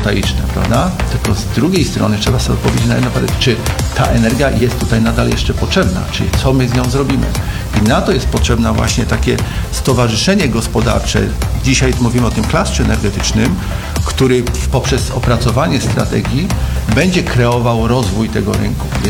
fotowoltaiczne, prawda? Tylko z drugiej strony trzeba sobie odpowiedzieć na jedno pytanie, czy ta energia jest tutaj nadal jeszcze potrzebna, czyli co my z nią zrobimy. I na to jest potrzebne właśnie takie stowarzyszenie gospodarcze, dzisiaj mówimy o tym klastrze energetycznym, który poprzez opracowanie strategii będzie kreował rozwój tego rynku.